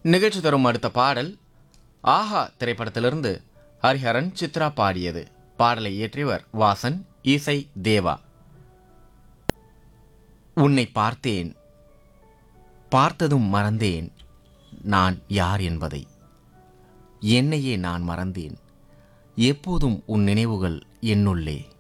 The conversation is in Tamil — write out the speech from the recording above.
நிகழ்ச்சி தரும் அடுத்த பாடல் ஆஹா திரைப்படத்திலிருந்து ஹரிஹரன் சித்ரா பாடியது. பாடலை இயற்றியவர் வாசன், இசை தேவா. உன்னை பார்த்தேன், பார்த்ததும் மறந்தேன் நான் யார் என்பதை. என்னையே நான் மறந்தேன், எப்போதும் உன் நினைவுகள் என்னுள்ளே.